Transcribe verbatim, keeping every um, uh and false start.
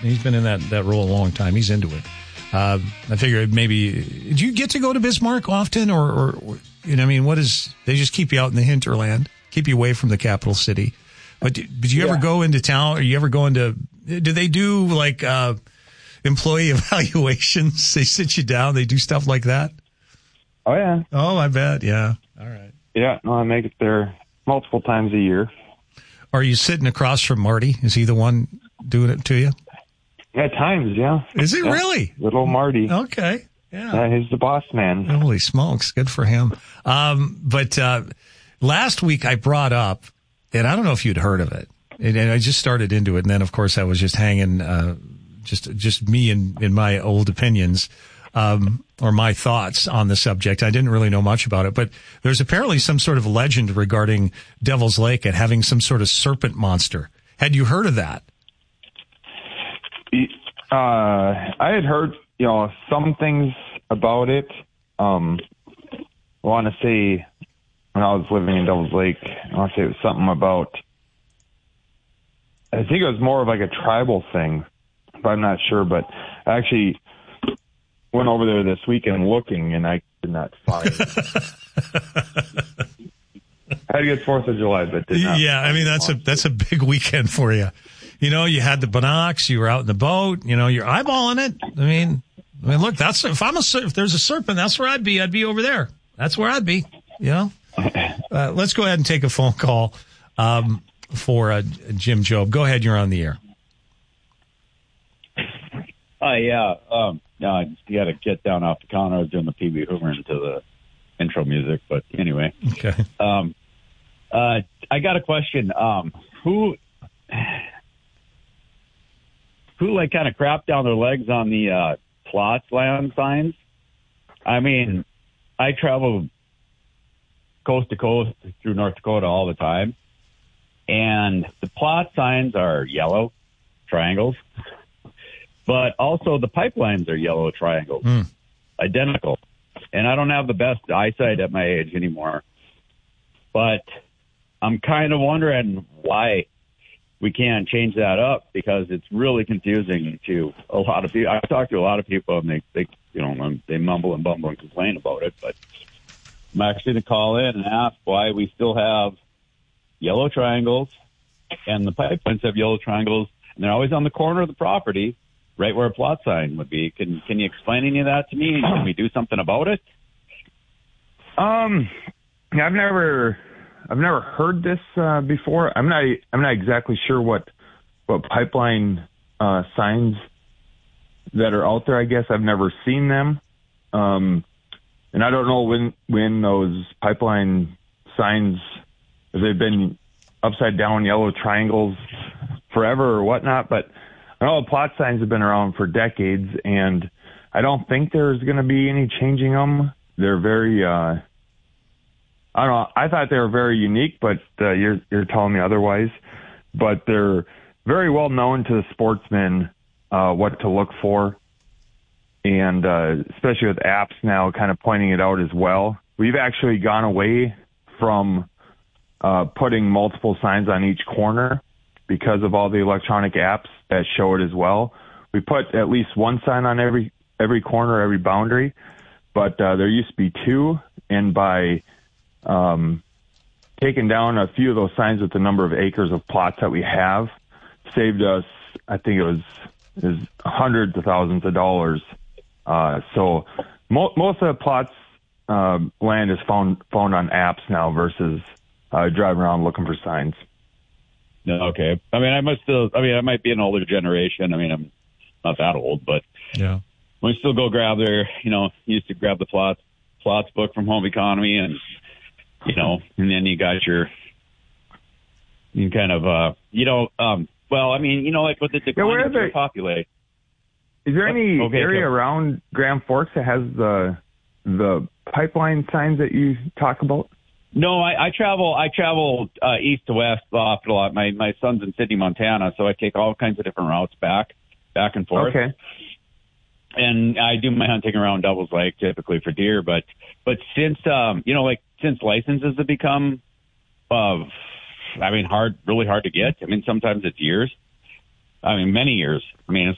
He's been in that, that role a long time. He's into it. Uh, I figured maybe, do you get to go to Bismarck often or, or, or, you know, I mean, what is, they just keep you out in the hinterland, keep you away from the capital city. But do, did you yeah. ever go into town or you ever go into, do they do like, uh, employee evaluations? They sit you down, they do stuff like that? Oh, yeah. Oh, I bet. Yeah. All right. Yeah. No, I make it there multiple times a year. Are you sitting across from Marty? Is he the one doing it to you? At times, yeah. Is it yeah. really? Little Marty. Okay. Yeah. yeah. He's the boss man. Holy smokes. Good for him. Um, but, uh, last week I brought up, and I don't know if you'd heard of it, and, and I just started into it. And then of course I was just hanging, uh, just, just me and, and my old opinions, um, or my thoughts on the subject. I didn't really know much about it, but there's apparently some sort of legend regarding Devil's Lake and having some sort of serpent monster. Had you heard of that? Uh, I had heard, you know, some things about it. Um, I want to say when I was living in Devil's Lake, I want to say it was something about, I think it was more of like a tribal thing, but I'm not sure. But I actually went over there this weekend looking, and I did not find it. I had a good Fourth of July, but did not. Yeah, I mean, that's a, that's a big weekend for you. You know, you had the binocs, you were out in the boat, you know, you're eyeballing it. I mean, I mean, look, that's, if I'm a, if there's a serpent, that's where I'd be. I'd be over there. That's where I'd be, you know. Uh, let's go ahead and take a phone call, um, for, uh, Jim Job. Go ahead. You're on the air. Hi, uh, yeah. Um, no, you got to get down off the counter. I was doing the P B Hoover into the intro music, but anyway. Okay. Um, uh, I got a question. Um, who, who like kind of crapped down their legs on the uh, plots land signs? I mean, I travel coast to coast through North Dakota all the time, and the plot signs are yellow triangles, but also the pipelines are yellow triangles, mm. identical. And I don't have the best eyesight at my age anymore, but I'm kind of wondering why we can't change that up, because it's really confusing to a lot of people. I've talked to a lot of people, and they, they you know, they mumble and bumble and complain about it. But I'm actually going to call in and ask why we still have yellow triangles, and the pipelines have yellow triangles, and they're always on the corner of the property, right where a plot sign would be. Can Can you explain any of that to me? Can we do something about it? Um, I've never. I've never heard this uh, before. I'm not. I'm not exactly sure what what pipeline uh, signs that are out there. I guess I've never seen them, um, and I don't know when when those pipeline signs, if they've been upside down yellow triangles forever or whatnot. But I know plot signs have been around for decades, and I don't think there's going to be any changing them. They're very. Uh, I don't know. I thought they were very unique, but uh, you're you're telling me otherwise. But they're very well known to the sportsmen uh, what to look for, and uh, especially with apps now, kind of pointing it out as well. We've actually gone away from uh, putting multiple signs on each corner because of all the electronic apps that show it as well. We put at least one sign on every every corner, every boundary, but uh, there used to be two, and by Um, taking down a few of those signs with the number of acres of plots that we have saved us, I think it was, it was hundreds of thousands of dollars. Uh, so mo- most of the plots, uh, land is found, found on apps now versus, uh, driving around looking for signs. No, okay. I mean, I must still, I mean, I might be an older generation. I mean, I'm not that old, but yeah, we still go grab their, you know, used to grab the plots, plots book from Home Economy, and, you know, and then you got your, you kind of, uh, you know, um, well, I mean, you know, like with the decline of the population. Is there any okay, area so, around Grand Forks that has the the pipeline signs that you talk about? No, I, I travel. I travel uh, east to west often a lot. My my son's in Sydney, Montana, so I take all kinds of different routes back, back and forth. Okay. And I do my hunting around Devil's Lake typically for deer, but but since um you know like since licenses have become, uh, I mean hard, really hard to get. I mean sometimes it's years. I mean many years. I mean